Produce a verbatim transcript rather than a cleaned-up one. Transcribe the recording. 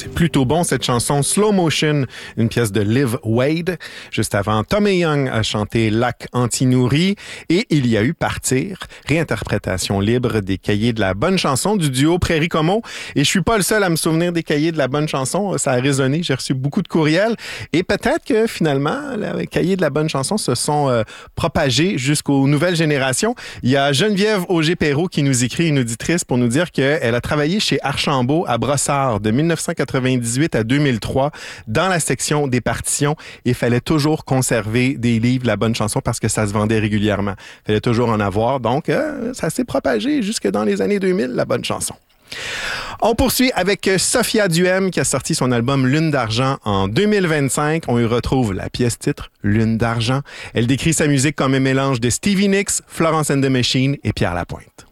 C'est plutôt bon, cette chanson Slow Motion, une pièce de Liv Wade. Juste avant, Tommy Young a chanté Lac Anti-Nourri et il y a eu Partir, réinterprétation libre des cahiers de la bonne chanson du duo Prairie Como. Et je suis pas le seul à me souvenir des cahiers de la bonne chanson. Ça a résonné, j'ai reçu beaucoup de courriels et peut-être que finalement, les cahiers de la bonne chanson se sont euh, propagés jusqu'aux nouvelles générations. Il y a Geneviève Auger-Perrault qui nous écrit, une auditrice, pour nous dire qu'elle a travaillé chez Archambault à Brossard de dix-neuf cent quatre-vingt-dix-huit à deux mille trois dans la section des partitions. Il fallait toujours conserver des livres La Bonne Chanson parce que ça se vendait régulièrement. Il fallait toujours en avoir. Donc, euh, ça s'est propagé jusque dans les années deux mille, La Bonne Chanson. On poursuit avec Sophia Duhem qui a sorti son album Lune d'argent en deux mille vingt-cinq. On y retrouve la pièce titre Lune d'argent. Elle décrit sa musique comme un mélange de Stevie Nicks, Florence and the Machine et Pierre Lapointe.